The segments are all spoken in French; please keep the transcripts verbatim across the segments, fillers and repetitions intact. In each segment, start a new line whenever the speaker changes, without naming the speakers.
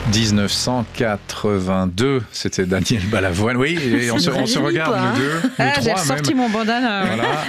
dix-neuf cent quatre-vingt-deux, c'était Daniel Balavoine. Oui, et on, se, on se regarde, nous deux, nous
ah,
trois
j'ai ressorti
même.
mon bandana.
Voilà.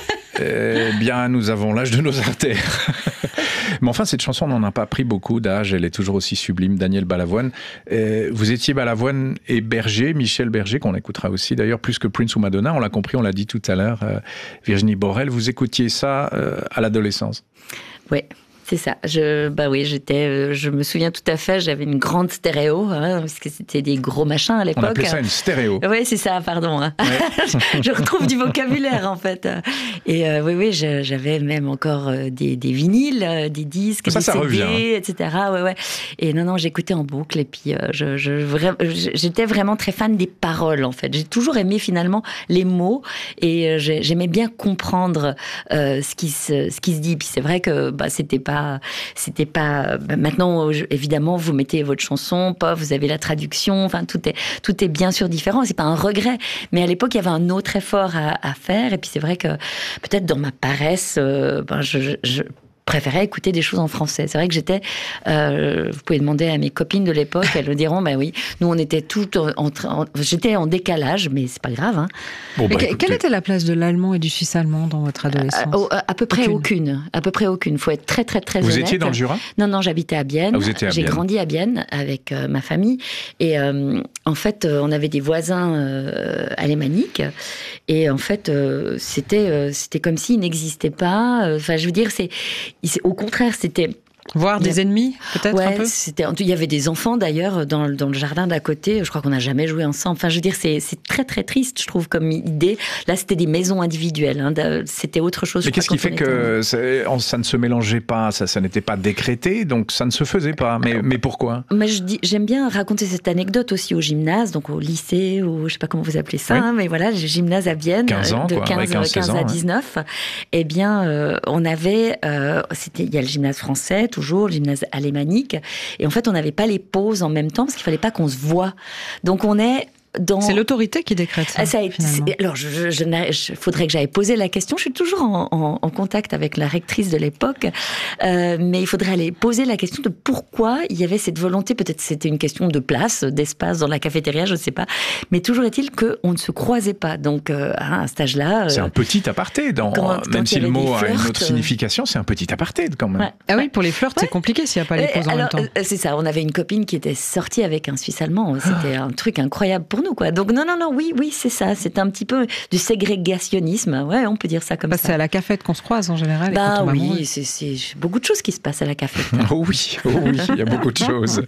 Eh bien, nous avons l'âge de nos artères. Mais enfin, cette chanson n'en a pas pris beaucoup d'âge. Elle est toujours aussi sublime, Daniel Balavoine. Euh, vous étiez Balavoine et Berger, Michel Berger, qu'on écoutera aussi d'ailleurs, plus que Prince ou Madonna. On l'a compris, on l'a dit tout à l'heure. Euh, Virginie Borel, vous écoutiez ça euh, à l'adolescence?
Oui. C'est ça. Je, bah oui, j'étais, je me souviens tout à fait, j'avais une grande stéréo, hein, parce que c'était des gros machins à l'époque.
On appelait ça une stéréo.
Oui, c'est ça, pardon. Hein. Ouais. Je retrouve du vocabulaire, en fait. Et euh, oui, oui, je, j'avais même encore des, des vinyles, des disques,
ça,
des
ça
C D,
revient, hein.
et cetera. Ouais, ouais. Et non, non, j'écoutais en boucle. Et puis, euh, je, je, vra... j'étais vraiment très fan des paroles, en fait. J'ai toujours aimé, finalement, les mots. Et j'aimais bien comprendre euh, ce, qui se, ce qui se dit. Puis c'est vrai que bah, c'était pas C'était pas. Maintenant, évidemment, vous mettez votre chanson, pas, vous avez la traduction. Enfin, tout est tout est bien sûr différent. C'est pas un regret, mais à l'époque, il y avait un autre effort à, à faire. Et puis c'est vrai que peut-être dans ma paresse, euh, ben, je, je, je préférais écouter des choses en français. C'est vrai que j'étais, euh, vous pouvez demander à mes copines de l'époque, elles le diront, ben oui, nous on était toutes en, en j'étais en décalage, mais c'est pas grave. Hein.
Bon, bah, mais quelle était la place de l'allemand et du suisse allemand dans votre adolescence?
à, à, à peu près aucune. aucune. À peu près aucune. Faut être très très très
Vous
honnête.
étiez dans le Jura?
Non, non, j'habitais à Bienne.
Ah, vous étiez à
J'ai
Bienne.
grandi à Bienne avec euh, ma famille. Et euh, en fait, euh, on avait des voisins euh, alémaniques. Et en fait, euh, c'était, euh, c'était comme s'ils n'existaient pas. Enfin, je veux dire, c'est, c'est au contraire, c'était...
Voir des ennemis, peut-être,
ouais,
un peu
c'était, il y avait des enfants, d'ailleurs, dans, dans le jardin d'à côté. Je crois qu'on n'a jamais joué ensemble. Enfin, je veux dire, c'est, c'est très, très triste, je trouve, comme idée. Là, c'était des maisons individuelles. Hein. C'était autre chose.
Mais qu'est-ce qui fait que ça, ça ne se mélangeait pas, ça, ça n'était pas décrété, donc ça ne se faisait pas. Mais, mais pourquoi?
Mais je dis, j'aime bien raconter cette anecdote aussi au gymnase, donc au lycée, ou je sais pas comment vous appelez ça, oui. hein, mais voilà, le gymnase à Bienne,
quinze ans,
de
quoi,
quinze,
ouais, quinze,
quinze
ans,
à dix-neuf. Ouais. Eh bien, euh, on avait, euh, c'était, il y a le gymnase français, toujours, le gymnase alémanique, et en fait, on n'avait pas les pauses en même temps, parce qu'il fallait pas qu'on se voit. Donc, on est... Dans...
C'est l'autorité qui décrète ça,
ah, ça
finalement.
Alors, je, je, je, je faudrait que j'aille poser la question. Je suis toujours en, en, en contact avec la rectrice de l'époque, euh, mais il faudrait aller poser la question de pourquoi il y avait cette volonté. Peut-être c'était une question de place, d'espace dans la cafétéria, je ne sais pas. Mais toujours est-il qu'on ne se croisait pas. Donc, euh, à un stage là... Euh,
c'est un petit aparté. Dans, quand, même quand si le mot a une autre signification, c'est un petit aparté quand même.
Ouais.
Ah oui, pour les flirts, ouais. c'est compliqué s'il n'y a pas les pauses en
alors,
même temps.
C'est ça, on avait une copine qui était sortie avec un Suisse allemand. C'était un truc incroyable pour nous, quoi. Donc non, non, non, oui, oui, c'est ça. C'est un petit peu du ségrégationnisme. Ouais, on peut dire ça comme
bah,
ça.
C'est à la cafette qu'on se croise en général.
Bah
et quand
oui,
maman...
c'est, c'est beaucoup de choses qui se passent à la cafette.
Oh oui, oh oui, il y a beaucoup de choses.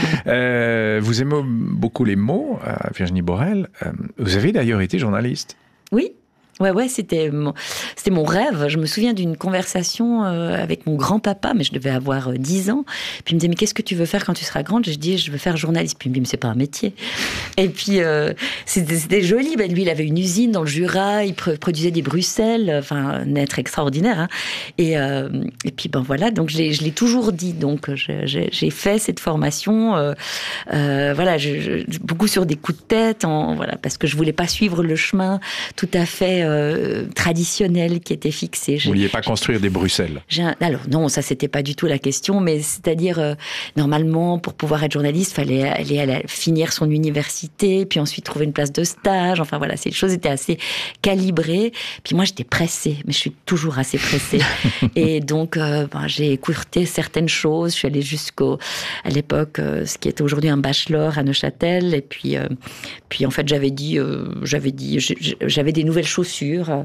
Euh, vous aimez beaucoup les mots, euh, Virginie Borel. Euh, vous avez d'ailleurs été journaliste.
Oui. Ouais, ouais, c'était mon, c'était mon rêve. Je me souviens d'une conversation euh, avec mon grand-papa, mais je devais avoir euh, dix ans. Puis il me disait, mais qu'est-ce que tu veux faire quand tu seras grande? Je dis, je veux faire journaliste. Puis il me dit, mais c'est pas un métier. Et puis, euh, c'était, c'était joli. Ben, lui, il avait une usine dans le Jura, il pr- produisait des Bruxelles, enfin, un être extraordinaire. Hein. Et, euh, et puis, ben voilà, donc je l'ai, je l'ai toujours dit. Donc, je, j'ai, j'ai fait cette formation, euh, euh, voilà, je, je, beaucoup sur des coups de tête, en, voilà, parce que je voulais pas suivre le chemin tout à fait Euh, traditionnel qui était fixé.
Vous ne vouliez pas construire des Bruxelles?
J'ai un, alors non, ça c'était pas du tout la question, mais c'est-à-dire euh, normalement pour pouvoir être journaliste, fallait aller, aller finir son université, puis ensuite trouver une place de stage. Enfin voilà, ces choses étaient assez calibrées. Puis moi j'étais pressée, mais je suis toujours assez pressée. Et donc euh, ben, j'ai écourté certaines choses. Je suis allée jusqu'au à l'époque euh, ce qui était aujourd'hui un bachelor à Neuchâtel. Et puis euh, puis en fait j'avais dit euh, j'avais dit j'avais des nouvelles chaussures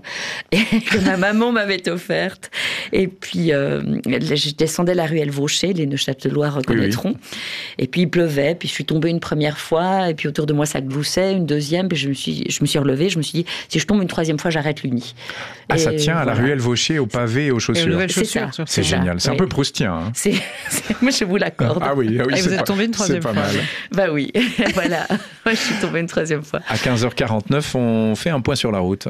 que ma maman m'avait offerte. Et puis, euh, je descendais la ruelle Vaucher, les Neuchâtelois reconnaîtront. Oui, oui. Et puis, il pleuvait. Puis, je suis tombée une première fois. Et puis, autour de moi, ça gloussait. Une deuxième. Puis, je me suis, je me suis relevée. Je me suis dit, si je tombe une troisième fois, j'arrête l'uni.
Ah,
et
ça tient
voilà.
à la ruelle Vaucher, au pavé et aux chaussures.
Et aux chaussures,
c'est,
c'est génial. C'est oui. un peu proustien. Hein.
C'est, c'est, moi, je vous l'accorde.
Ah oui, ah oui
et vous êtes pas, tombée une troisième
fois.
Mal.
Bah oui, voilà. Moi, je suis tombée une troisième fois.
À quinze heures quarante-neuf, on fait un point sur la route.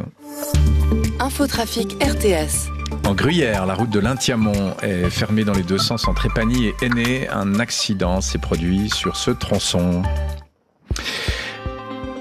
Infotrafic R T S.
En Gruyère, la route de l'Intiamont est fermée dans les deux sens entre Épagny et Aîné. Un accident s'est produit sur ce tronçon.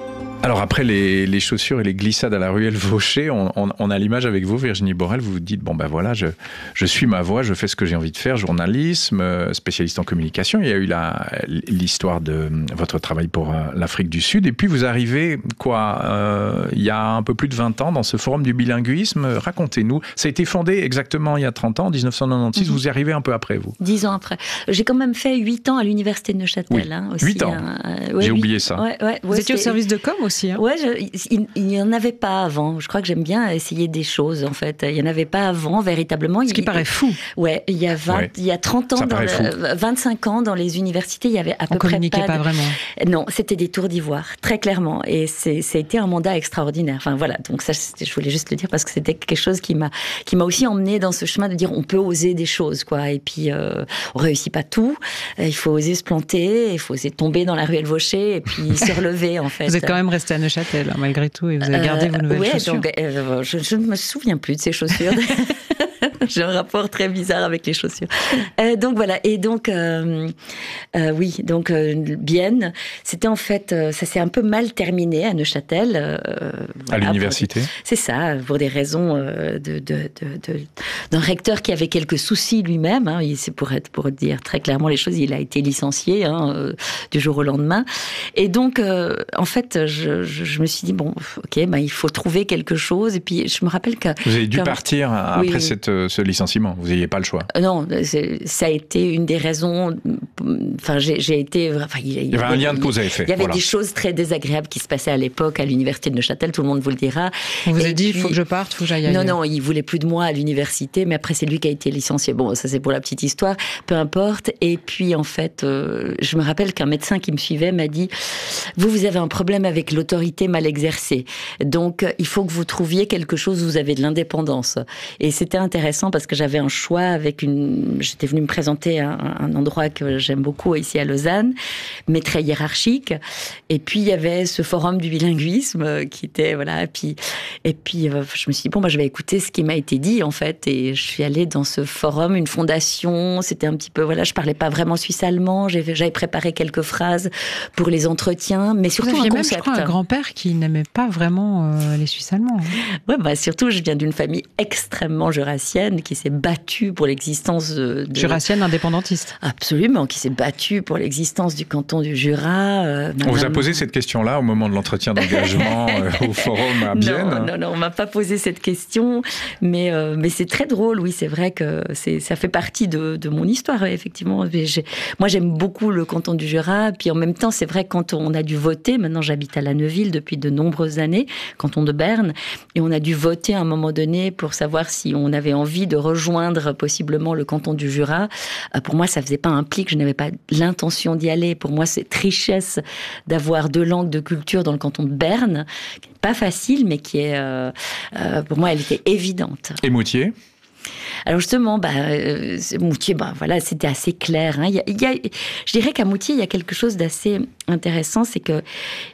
Alors après les, les chaussures et les glissades à la ruelle Vaucher, on, on, on a l'image avec vous, Virginie Borel, vous vous dites, bon ben voilà, je, je suis ma voie, je fais ce que j'ai envie de faire, journalisme, spécialiste en communication. Il y a eu la, l'histoire de votre travail pour l'Afrique du Sud, et puis vous arrivez, quoi, euh, il y a un peu plus de vingt ans, dans ce forum du bilinguisme. Racontez-nous, ça a été fondé exactement il y a trente ans, en dix-neuf cent quatre-vingt-seize, mmh. Vous y arrivez un peu après, vous.
Dix ans après. J'ai quand même fait huit ans à l'université de Neuchâtel.
Oui.
Hein, aussi,
huit ans,
euh, ouais,
j'ai
huit...
oublié ça.
Ouais, ouais, ouais,
vous étiez
c'est...
au service de com aussi, hein.
Ouais, je, il n'y en avait pas avant. Je crois que j'aime bien essayer des choses, en fait. Il n'y en avait pas avant, véritablement.
Ce qui
il,
paraît fou.
Ouais, il y a vingt, ouais. il y a trente ans, dans le, vingt-cinq ans, dans les universités, il y avait à
On
peu près pas...
On communiquait pas
de...
vraiment.
Non, c'était des tours d'ivoire, très clairement. Et c'est, ça a été un mandat extraordinaire. Enfin, voilà. Donc ça, je voulais juste le dire parce que c'était quelque chose qui m'a, qui m'a aussi emmené dans ce chemin de dire on peut oser des choses, quoi. Et puis, euh, on réussit pas tout. Il faut oser se planter, il faut oser tomber dans la ruelle Vaucher et puis se relever, en fait.
Vous êtes quand même resté à Neuchâtel, hein, malgré tout, et vous avez gardé euh, vos nouvelles
ouais,
chaussures.
Donc, euh, je, je ne me souviens plus de ces chaussures. J'ai un rapport très bizarre avec les chaussures. Euh, donc voilà. Et donc, euh, euh, oui, donc euh, Bienne, c'était en fait, euh, ça s'est un peu mal terminé à Neuchâtel. Euh,
voilà, à l'université.
Pour, c'est ça, pour des raisons euh, de, de, de, de, d'un recteur qui avait quelques soucis lui-même. Hein, c'est pour être, pour dire très clairement les choses, il a été licencié hein, euh, du jour au lendemain. Et donc, euh, en fait, je, je, je me suis dit bon, ok, ben il faut trouver quelque chose. Et puis, je me rappelle que
vous avez dû
comme,
partir après
oui,
cette ce licenciement, vous n'aviez pas le choix.
Non, ça a été une des raisons. Enfin, j'ai, j'ai été. Enfin, il,
il y avait un lien de cause à effet.
Il y avait
voilà.
des choses très désagréables qui se passaient à l'époque à l'université de Neuchâtel. Tout le monde vous le dira.
On vous a dit, il faut que je parte, il faut que j'aille ailleurs.
Non, non, il voulait plus de moi à l'université, mais après c'est lui qui a été licencié. Bon, ça c'est pour la petite histoire. Peu importe. Et puis en fait, euh, je me rappelle qu'un médecin qui me suivait m'a dit, vous, vous avez un problème avec l'autorité mal exercée. Donc il faut que vous trouviez quelque chose où vous avez de l'indépendance. Et c'était intéressant parce que j'avais un choix avec une... J'étais venue me présenter à un, un endroit que j'aime beaucoup ici à Lausanne, mais très hiérarchique. Et puis, il y avait ce forum du bilinguisme qui était... Voilà, et puis, et puis euh, je me suis dit, bon, bah, je vais écouter ce qui m'a été dit, en fait. Et je suis allée dans ce forum, une fondation. C'était un petit peu... Voilà, je parlais pas vraiment suisse-allemand. J'avais, j'avais préparé quelques phrases pour les entretiens, mais surtout un
même,
concept.
Je crois, un grand-père qui n'aimait pas vraiment euh, les Suisses-allemands. Hein.
Ouais, bah, surtout, je viens d'une famille extrêmement jurassienne qui s'est battue pour l'existence de...
Jurassienne indépendantiste.
Absolument, qui s'est battue pour l'existence du canton du Jura. Euh,
on vous a posé cette question-là au moment de l'entretien d'engagement euh, au forum à Bienne?
Non, non, non, on m'a pas posé cette question, mais, euh, mais c'est très drôle, oui, c'est vrai que c'est, ça fait partie de, de mon histoire, effectivement. J'ai, moi, j'aime beaucoup le canton du Jura, puis en même temps, c'est vrai, quand on a dû voter, maintenant j'habite à La Neuville depuis de nombreuses années, canton de Berne, et on a dû voter à un moment donné pour savoir si on avait envie de rejoindre possiblement le canton du Jura. Pour moi, ça faisait pas un pli que je n'avais pas l'intention d'y aller. Pour moi, c'est richesse d'avoir deux langues de culture dans le canton de Berne. Pas facile, mais qui est, euh, euh, pour moi, elle était évidente.
Et Moutier ?
Alors justement, bah, euh, Moutier, bah, voilà, c'était assez clair. Hein. Il y a, il y a, je dirais qu'à Moutier, il y a quelque chose d'assez intéressant, c'est que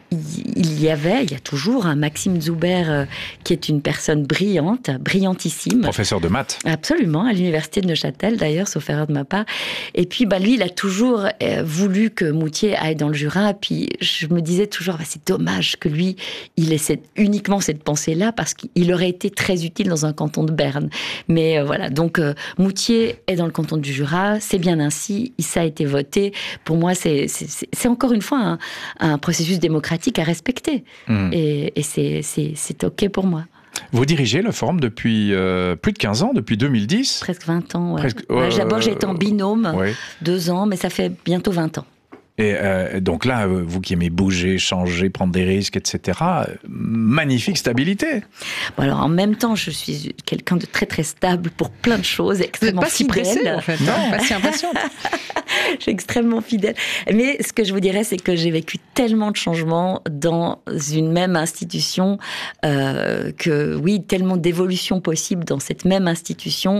il y avait, il y a toujours un Maxime Zuber euh, qui est une personne brillante, brillantissime.
Professeur de maths.
Absolument, à l'université de Neuchâtel d'ailleurs, sauf erreur de ma part. Et puis bah, lui, il a toujours euh, voulu que Moutier aille dans le Jura. Puis je me disais toujours, bah, c'est dommage que lui, il ait cette, uniquement cette pensée-là, parce qu'il aurait été très utile dans un canton de Berne. Mais euh, voilà, donc euh, Moutier est dans le canton du Jura, c'est bien ainsi, ça a été voté. Pour moi, c'est, c'est, c'est encore une fois un, un processus démocratique à respecter. Mmh. Et, et c'est, c'est, c'est OK pour moi.
Vous dirigez le forum depuis euh, plus de quinze ans, depuis deux mille dix ?
Presque vingt ans, ouais.
Presque,
ouais,
euh,
d'abord, j'ai été en binôme, ouais. deux ans, mais ça fait bientôt vingt ans.
Et euh, donc là, vous qui aimez bouger, changer, prendre des risques, et cetera, magnifique stabilité.
Bon alors, en même temps, je suis quelqu'un de très très stable pour plein de choses, extrêmement
pas
fidèle.
Si pressée, en fait, non, pas si impatiente.
Je suis extrêmement fidèle. Mais ce que je vous dirais, c'est que j'ai vécu tellement de changements dans une même institution, euh, que oui, tellement d'évolutions possibles dans cette même institution,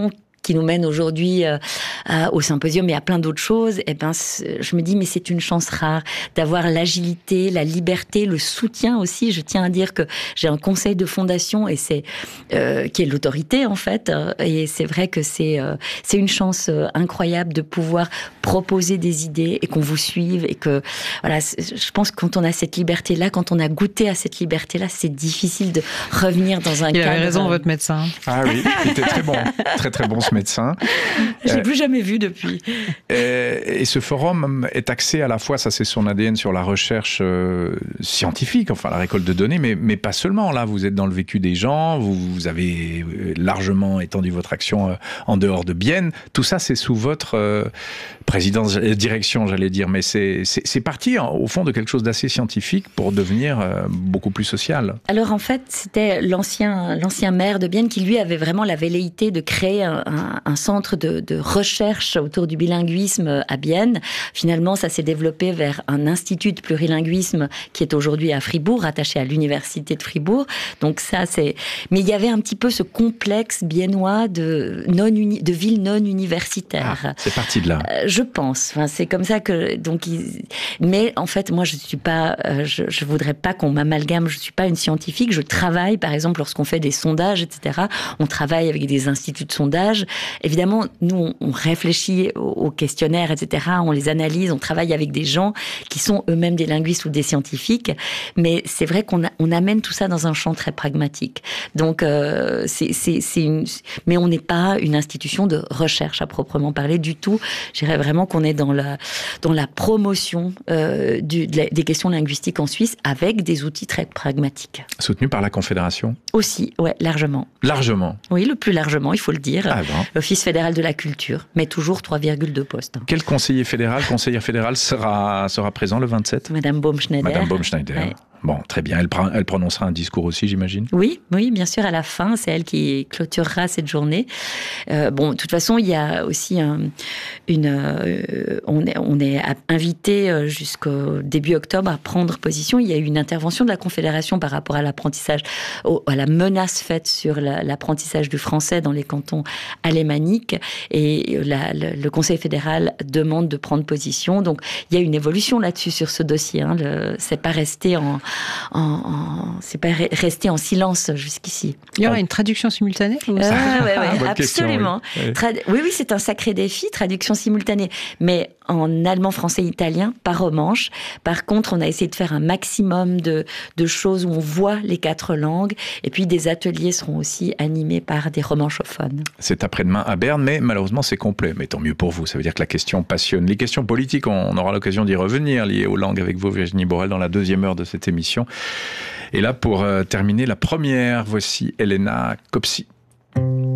qui nous mène aujourd'hui euh, à, au symposium et à plein d'autres choses, eh ben, je me dis, mais c'est une chance rare d'avoir l'agilité, la liberté, le soutien aussi. Je tiens à dire que j'ai un conseil de fondation et c'est euh, qui est l'autorité en fait. Et c'est vrai que c'est euh, c'est une chance euh, incroyable de pouvoir proposer des idées et qu'on vous suive et que voilà. Je pense que quand on a cette liberté-là, quand on a goûté à cette liberté-là, c'est difficile de revenir dans un
il
cadre.
Il avait raison, votre médecin.
Ah oui, il était très bon, très très bon ce médecin.
Je l'ai
euh,
plus jamais vu depuis.
Et, et ce forum est axé à la fois, ça c'est son A D N, sur la recherche euh, scientifique, enfin la récolte de données, mais, mais pas seulement. Là, vous êtes dans le vécu des gens, vous, vous avez largement étendu votre action euh, en dehors de Bienne. Tout ça, c'est sous votre euh, présidence, euh, direction, j'allais dire, mais c'est, c'est, c'est parti hein, au fond de quelque chose d'assez scientifique pour devenir euh, beaucoup plus social.
Alors en fait, c'était l'ancien, l'ancien maire de Bienne qui lui avait vraiment la velléité de créer un, un, un centre de, de recherche autour du bilinguisme à Bienne. Finalement, ça s'est développé vers un institut de plurilinguisme qui est aujourd'hui à Fribourg, attaché à l'université de Fribourg. Donc ça, c'est. Mais il y avait un petit peu ce complexe biennois de non uni... de ville non universitaire.
Ah, c'est parti de là.
Euh, je pense. Enfin, c'est comme ça que donc. Ils... Mais en fait, moi, je suis pas. Euh, je, je voudrais pas qu'on m'amalgame. Je suis pas une scientifique. Je travaille, par exemple, lorsqu'on fait des sondages, et cetera. On travaille avec des instituts de sondage. Évidemment, nous, on, on réfléchit aux questionnaires, et cetera. On les analyse. On travaille avec des gens qui sont eux-mêmes des linguistes ou des scientifiques. Mais c'est vrai qu'on a, on amène tout ça dans un champ très pragmatique. Donc, euh, c'est, c'est, c'est une. Mais on n'est pas une institution de recherche à proprement parler du tout. Je dirais vraiment qu'on est dans la dans la promotion euh, du, de la, des questions linguistiques en Suisse avec des outils très pragmatiques.
Soutenu par la Confédération ?
Aussi, ouais, largement.
Largement.
Oui, le plus largement, il faut le dire.
Ah ben.
L'Office fédéral de la culture, mais toujours trois virgule deux postes.
Quel conseiller fédéral, conseillère fédérale sera, sera présent le vingt-sept ?
Madame Baumschneider.
Madame Baumschneider. Ouais. Bon, très bien. Elle, elle prononcera un discours aussi, j'imagine ?
Oui, oui, bien sûr, à la fin, c'est elle qui clôturera cette journée. Euh, bon, de toute façon, il y a aussi un, une... Euh, on est, on est invité jusqu'au début octobre à prendre position. Il y a eu une intervention de la Confédération par rapport à l'apprentissage, au, à la menace faite sur la, l'apprentissage du français dans les cantons alémaniques. Et la, le, le Conseil fédéral demande de prendre position. Donc, il y a une évolution là-dessus, sur ce dossier. Hein. Le, c'est pas resté en... En, en, c'est pas resté en silence jusqu'ici.
Il y aura une traduction simultanée ou ça
ah, ouais, ouais,
Bonne
absolument.
Question, oui.
Trad- oui, oui, c'est un sacré défi, traduction simultanée. Mais en allemand, français, italien, pas romanche. Par contre, on a essayé de faire un maximum de, de choses où on voit les quatre langues. Et puis, des ateliers seront aussi animés par des romanchophones.
C'est après-demain à Berne, mais malheureusement, c'est complet. Mais tant mieux pour vous. Ça veut dire que la question passionne. Les questions politiques, on aura l'occasion d'y revenir, liées aux langues avec vous, Virginie Borel, dans la deuxième heure de cette émission. Et là, pour euh, terminer la première, voici Elena Copsi.